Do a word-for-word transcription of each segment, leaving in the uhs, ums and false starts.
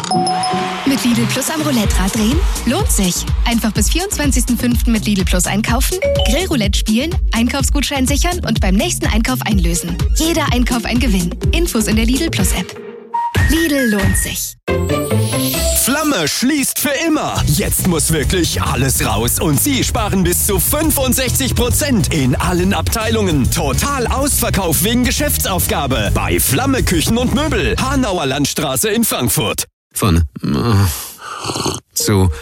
Mit Lidl Plus am Roulette-Rad drehen? Lohnt sich. Einfach bis vierundzwanzigsten fünften mit Lidl Plus einkaufen, Grillroulette spielen, Einkaufsgutschein sichern und beim nächsten Einkauf einlösen. Jeder Einkauf ein Gewinn. Infos in der Lidl Plus App. Lidl lohnt sich. Flamme schließt für immer. Jetzt muss wirklich alles raus und Sie sparen bis zu fünfundsechzig Prozent in allen Abteilungen. Total Ausverkauf wegen Geschäftsaufgabe bei Flamme Küchen und Möbel, Hanauer Landstraße in Frankfurt. Von zu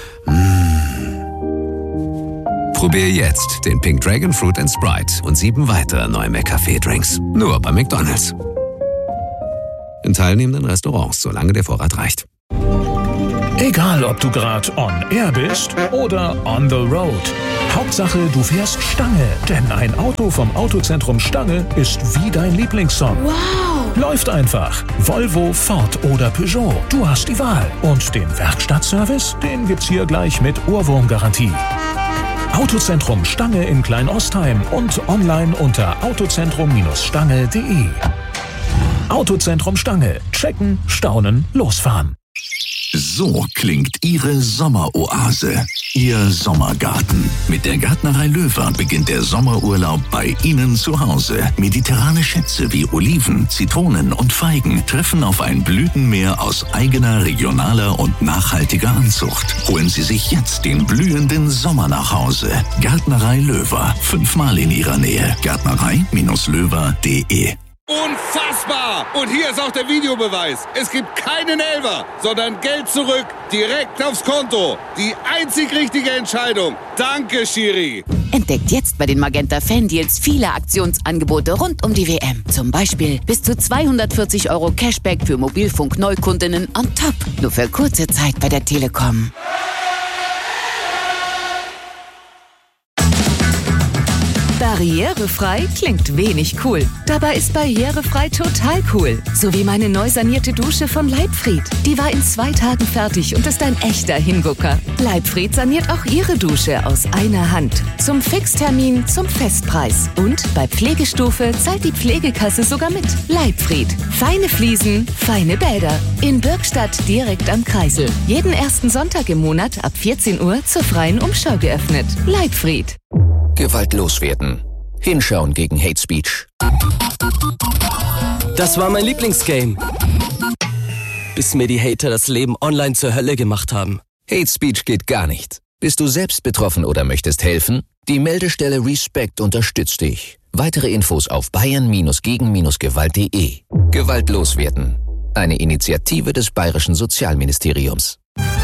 Probier jetzt den Pink Dragon Fruit and Sprite und sieben weitere neue McCafé-Drinks. Nur bei McDonald's. In teilnehmenden Restaurants, solange der Vorrat reicht. Egal, ob du gerade on air bist oder on the road. Hauptsache, du fährst Stange. Denn ein Auto vom Autozentrum Stange ist wie dein Lieblingssong. Wow! Läuft einfach. Volvo, Ford oder Peugeot. Du hast die Wahl. Und den Werkstattservice, den gibt's hier gleich mit Ohrwurmgarantie. Autozentrum Stange in Kleinostheim und online unter autozentrum Stange punkt de. Autozentrum Stange. Checken, staunen, losfahren. So klingt Ihre Sommeroase, Ihr Sommergarten. Mit der Gärtnerei Löwer beginnt der Sommerurlaub bei Ihnen zu Hause. Mediterrane Schätze wie Oliven, Zitronen und Feigen treffen auf ein Blütenmeer aus eigener, regionaler und nachhaltiger Anzucht. Holen Sie sich jetzt den blühenden Sommer nach Hause. Gärtnerei Löwer, fünfmal in Ihrer Nähe. Gärtnerei Löwer punkt de. Unfassbar! Und hier ist auch der Videobeweis. Es gibt keinen Elfer, sondern Geld zurück, direkt aufs Konto. Die einzig richtige Entscheidung. Danke, Schiri. Entdeckt jetzt bei den Magenta Fan-Deals viele Aktionsangebote rund um die W M. Zum Beispiel bis zu zweihundertvierzig Euro Cashback für Mobilfunk-Neukundinnen on top. Nur für kurze Zeit bei der Telekom. Barrierefrei klingt wenig cool. Dabei ist barrierefrei total cool. So wie meine neu sanierte Dusche von Leibfried. Die war in zwei Tagen fertig und ist ein echter Hingucker. Leibfried saniert auch Ihre Dusche aus einer Hand. Zum Fixtermin, zum Festpreis. Und bei Pflegestufe zahlt die Pflegekasse sogar mit. Leibfried. Feine Fliesen, feine Bäder. In Birkstadt direkt am Kreisel. Jeden ersten Sonntag im Monat ab vierzehn Uhr zur freien Umschau geöffnet. Leibfried. Gewaltlos werden. Hinschauen gegen Hate Speech. Das war mein Lieblingsgame. Bis mir die Hater das Leben online zur Hölle gemacht haben. Hate Speech geht gar nicht. Bist du selbst betroffen oder möchtest helfen? Die Meldestelle Respect unterstützt dich. Weitere Infos auf bayern gegen gewalt punkt de. Gewaltlos werden. Eine Initiative des Bayerischen Sozialministeriums.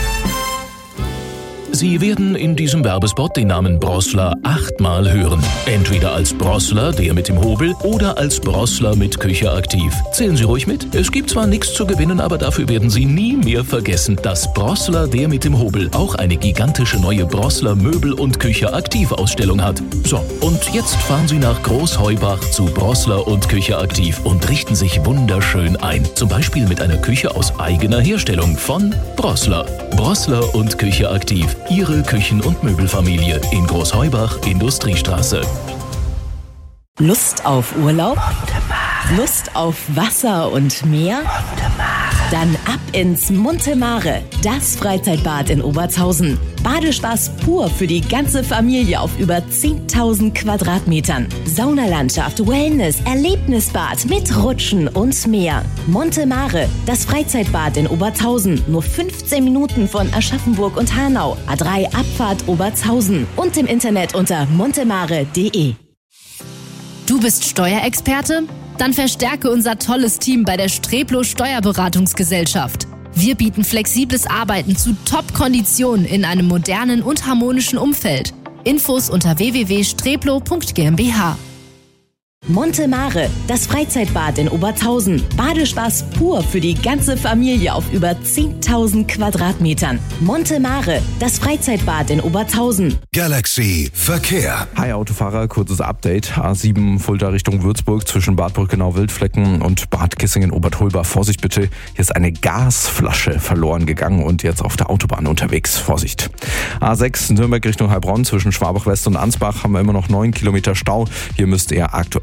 Sie werden in diesem Werbespot den Namen Brossler achtmal hören. Entweder als Brossler, der mit dem Hobel, oder als Brossler mit Küche aktiv. Zählen Sie ruhig mit. Es gibt zwar nichts zu gewinnen, aber dafür werden Sie nie mehr vergessen, dass Brossler, der mit dem Hobel, auch eine gigantische neue Brossler Möbel- und Küche aktiv Ausstellung hat. So, und jetzt fahren Sie nach Großheubach zu Brossler und Küche aktiv und richten sich wunderschön ein. Zum Beispiel mit einer Küche aus eigener Herstellung von Brossler. Brossler und Küche aktiv. Ihre Küchen- und Möbelfamilie in Großheubach, Industriestraße. Lust auf Urlaub? Lust auf Wasser und Meer? Dann ab ins Monte Mare, das Freizeitbad in Obertshausen. Badespaß pur für die ganze Familie auf über zehntausend Quadratmetern. Saunalandschaft, Wellness, Erlebnisbad mit Rutschen und mehr. Monte Mare, das Freizeitbad in Obertshausen. Nur fünfzehn Minuten von Aschaffenburg und Hanau. A drei Abfahrt Obertshausen. Und im Internet unter montemare punkt de. Du bist Steuerexperte? Dann verstärke unser tolles Team bei der Streplo Steuerberatungsgesellschaft. Wir bieten flexibles Arbeiten zu Top-Konditionen in einem modernen und harmonischen Umfeld. Infos unter w w w punkt streplo punkt g m b h. Monte Mare, das Freizeitbad in Obertshausen. Badespaß pur für die ganze Familie auf über zehntausend Quadratmetern. Monte Mare, das Freizeitbad in Obertshausen. Galaxy Verkehr. Hi Autofahrer, kurzes Update. A sieben Fulda Richtung Würzburg zwischen Bad Brückenau-Wildflecken und Bad Kissingen-Obertholbach. Vorsicht bitte, hier ist eine Gasflasche verloren gegangen und jetzt auf der Autobahn unterwegs. Vorsicht. A sechs Nürnberg Richtung Heilbronn zwischen Schwabach West und Ansbach haben wir immer noch neun Kilometer Stau. Hier müsst ihr aktuell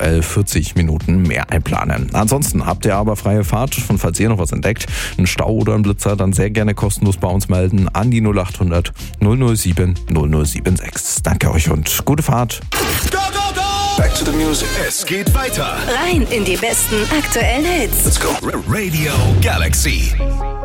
eventuell vierzig Minuten mehr einplanen. Ansonsten habt ihr aber freie Fahrt und falls ihr noch was entdeckt, einen Stau oder einen Blitzer, dann sehr gerne kostenlos bei uns melden an die null acht hundert null null sieben null null sieben sechs. Danke euch und gute Fahrt. Go, go, go! Back to the music. Es geht weiter. Rein in die besten aktuellen Hits. Let's go. Radio Galaxy.